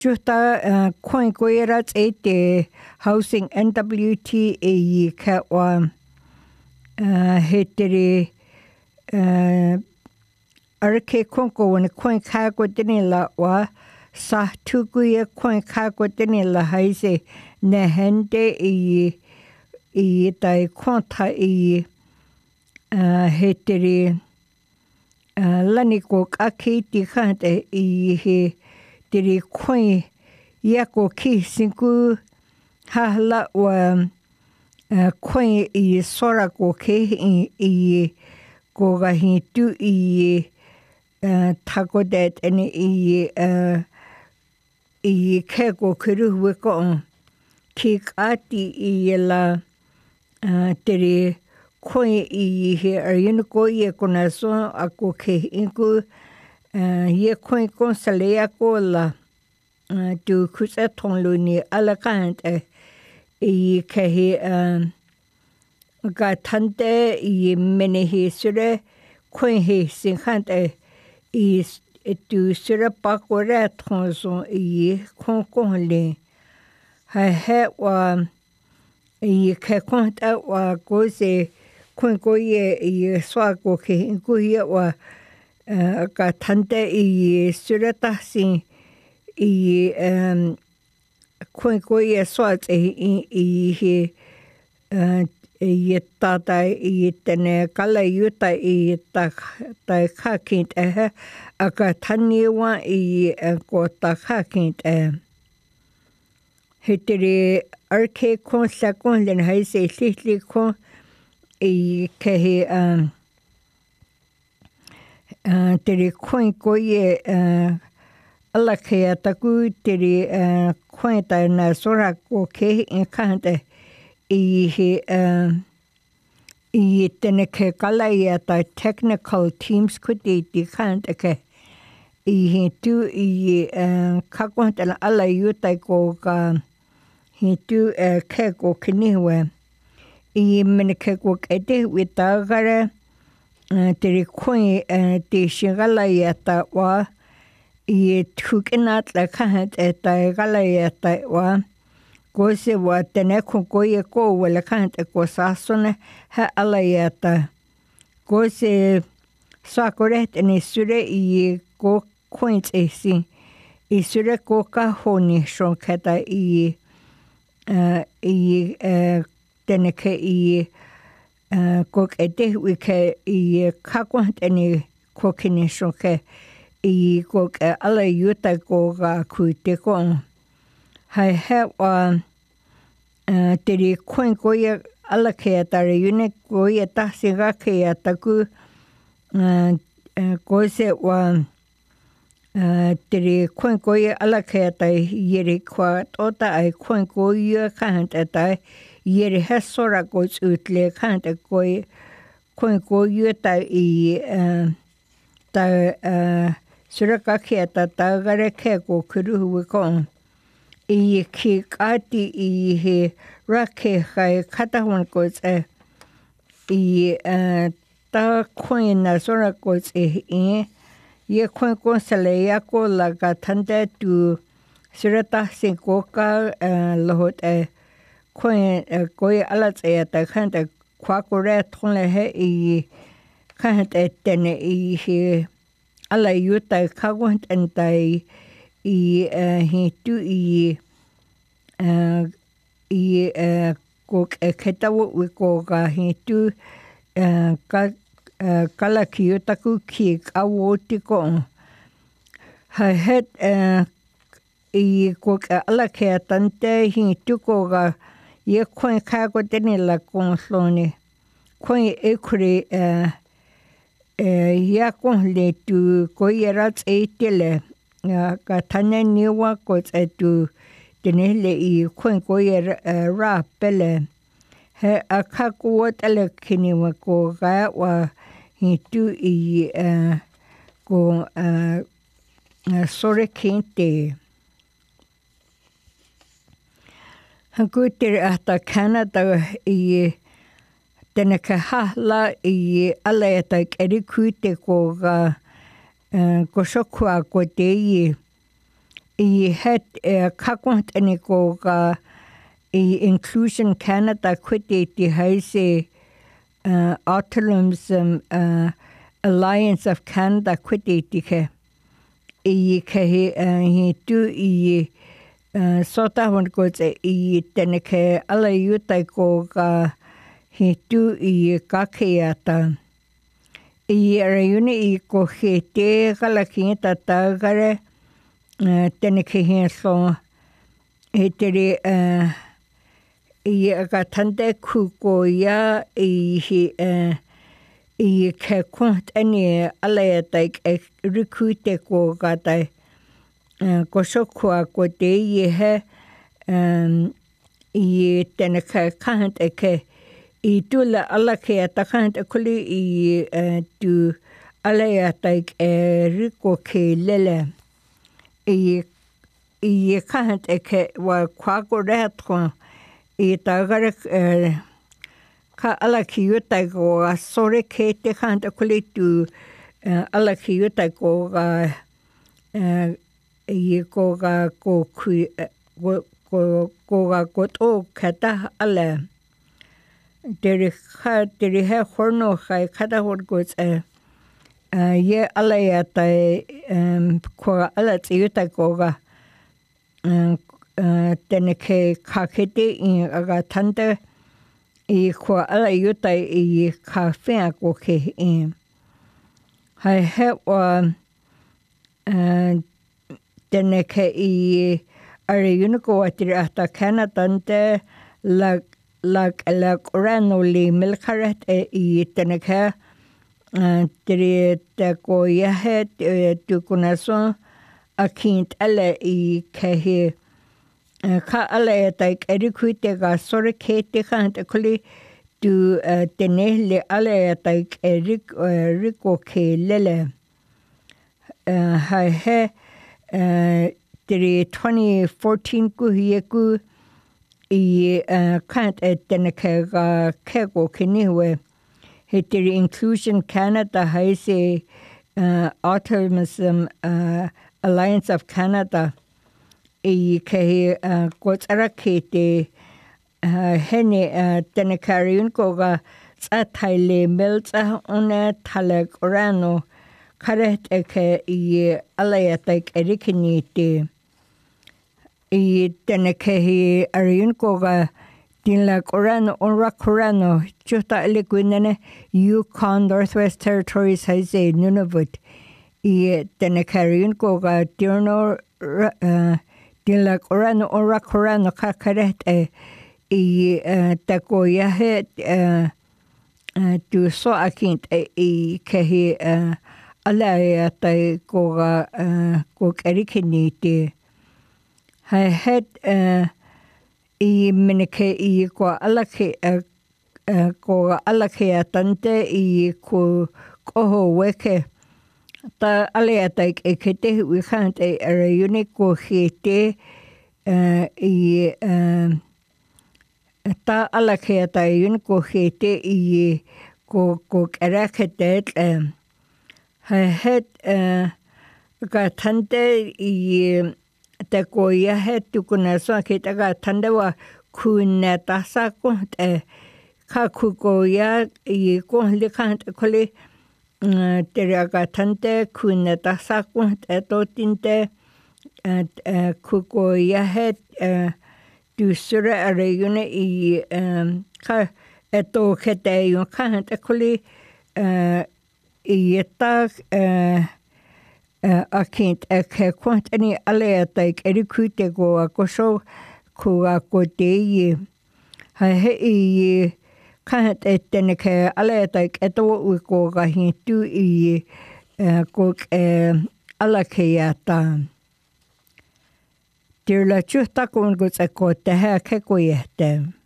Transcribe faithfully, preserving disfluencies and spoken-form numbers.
Juhta koin koirat ete housing N W T e ka wa he tere arke konko wana koin kako tene la wa sa tukuya koin kako tene la haise ne hende e e tai konta e he tere lani ko kake ti kante e he tere koin yako ki sinku hala wa koin e sora ko ke e ko ga hitu e tako det ene e e ke ko kuru weko ki ati e la tere koin e he arino ko e kona so ako ke inku ye koin konsalea ko la tu kusa tonglu ni ala kante e ke he ga tante e mene he sure koin he sin kante e tu sure pa ko re tronson e kon kon le ha he wa e ke konta wa ko se koin ko ye e swa ko ke ko ye wa ga tante e sure ta sin e um koin ko ye swat e e he e tata e tene kala yuta e ta ta khakint e aka taniwa e ko ta khakint e hetere arke kon sa kon len haise sihli kon e ke he um tere koin ko ye ala kea taku tere koin tai na sora ko ke e kante i he i tene ke kala ia ta technical teams kuti ti kante ke i he tu i ka konta ala yutai ko ka he tu ke ko kiniwe i mene ke ko kete wita gara tere koin te shingala ia ta wa i tukinat la kahat e tai gala e tai wa ko se wa tene ko ko ye ko wala kahat e ko sasone ha ala e ta ko se sa correct ni sure i ko coins e si i sure ko ka honi shon kata i i tene ke i ko e te wi ke i ka ko tene ko kini shon ke i ko ke ala yuta ko ga ku te ko hai he wa te ri koin ko ye ala ke ta re yune ko ye ta se ga ke ya ta ku ko se wa te ri koin ko ye ala ke ta ye ri kwa tota ai koin ko ye ka han ta ta ye ri he sora ko utle ka ta ko koin ko ye ta i ta suraka ke ta ta gare ke ko kuru ko i ki kati i he rake kai kata hon ko e i ta koin na sora ko e e ye koin ko sale ya ko la ka tante tu surata sin ko ka lohot e koin ko ala e ta kante kwa ko re thon le he i kante tene i he ala yuta kagwant antai i he tu i i ko ketawo we ko ga he tu ka kala ki yuta ku ki awo ti ko ha het i ko ala ke tante he tu ko ga ye koin ka ko tene la kon slone koin e kure ya kon le tu ko era e tele ka tane niwa ko e tu tene le i kon ko era ra pele he aka ko tele kini wa ko ga wa hi tu i ko sore kente hakutere ata Canada i tene ka hala i ala e ta keri kute ko ga ko sokua ko te i I het kakwant eni ko ka I Inclusion Canada kwiti ti haise uh, Autism uh, Alliance of Canada kwiti ti ke I ke he he tu I uh, sota hon ko te I tene ke ala yutai ko ka he tu I ka ke ata I reuni I ko he te kala ki ta ta gare uh, tene ke he so he tere uh, I ka tante kuko ya I he uh, I ke kwant eni ala tai e recruite ko ka tai ko sokua ko te I he um I tene ka kahant e ke I tula ala ke ta kahant e kuli I uh, tu ala tai e riko ke lele I I kahant e ke wa kwa ko retro I tagare uh, ka ala ki yutai ko a sore ke te kahant e kuli tu uh, ala ki yutai ko ga uh, I ko ga ko kui ko ko ko ga ko to kata ala deri kha deri he horno khai kata hor ko e ye ala ya tai um ko ala ti ta ko ga tene ke ka kete I aga tante I ko ala yutai I ka fe ko ke I hai he wa tene ke I are uniko atiri ata Canada te la la la corano li milkaret e I tene ke tiri te ko ya he tu kunaso akint ala I ke he ka ala e tai erikuite ga sore ke te kan te kuli tu tene le ala e tai erik riko ke lele hai he Uh, tiri twenty fourteen ku hieku I uh, kant et tene ke ga ke ko kiniwe he tiri Inclusion Canada haise uh, Autism uh, Alliance of Canada I ke uh, ko tsara ke te uh, hene uh, tene kariun ko ga tsa thaile mel tsa one thale orano karet e ke I ala tai erikini te I tene ke he ariun ko ga tin la korano onra korano chuta elikuinene Yukon Northwest Territories haise Nunavut I tene ke ariun ko ga tirno uh, tin la korano onra korano ka karet e I uh, te ko ya he uh, uh, tu so akint e I ke he uh, ala e tai ko ga uh, ko erikini te hai het uh, I minike I ko ala ke uh, uh, ko ala ke atante I ko koho weke ta ala tai e ke te wi khant e ara uniko he te uh, I uh, ta ala ke tai uniko he te I ko ko era ke te uh, hai het uh, ka tante I te ko ia he tukuna so ke te ka tante wa kuna tasa ko te ka kuko ia I ko le ka te kole uh, te ka tante kuna tasa ko te to tinte uh, uh, kuko ia he uh, tu sura are yune I um, ka e to ke te yo ka te kole uh, I ta uh, uh, a kent e ke kwant ani ale tai erikute ko a ko so ko a ko te I ha he I ka te tene ke ale tai e to u ko ga hi tu I uh, ko e ala ke ata Dir la chuta ko ngo te ko te ha ke ko yete